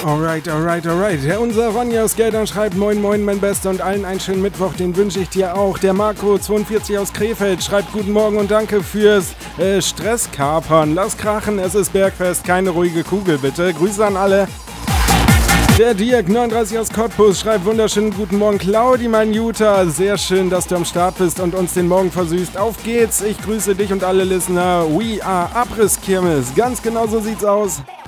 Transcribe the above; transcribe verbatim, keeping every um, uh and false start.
Alright, alright, alright. Der unser Ronja aus Geldern schreibt: Moin, moin, mein Bester, und allen einen schönen Mittwoch, den wünsche ich dir auch. Der Marco zweiundvierzig aus Krefeld schreibt: Guten Morgen und danke fürs äh, Stresskapern. Lass krachen, es ist Bergfest, keine ruhige Kugel, bitte. Grüße an alle. Der Dirk neununddreißig aus Cottbus schreibt: Wunderschönen guten Morgen, Claudi, mein Juta. Sehr schön, dass du am Start bist und uns den Morgen versüßt. Auf geht's, ich grüße dich und alle Listener. We are Abrisskirmes. Ganz genau so sieht's aus.